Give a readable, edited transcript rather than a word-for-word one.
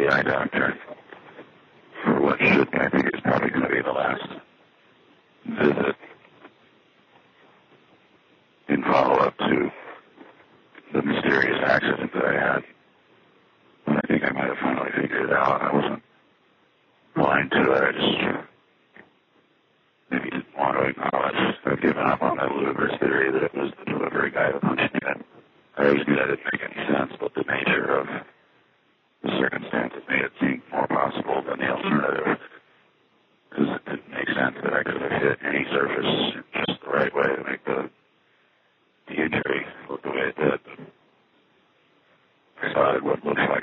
eye doctor for what should, I think is probably going to be the last visit in follow-up to the mysterious accident that I had. And I think I might have finally figured it out. I wasn't blind to it. I just maybe didn't want to acknowledge. I've given up on that Luber's theory that it was the delivery guy that punched me. I always knew that didn't make any sense, but the nature of the circumstances made it seem more possible than the alternative. Because it didn't make sense that I could have hit any surface just the right way to make the injury look the way it did. I spotted what looks like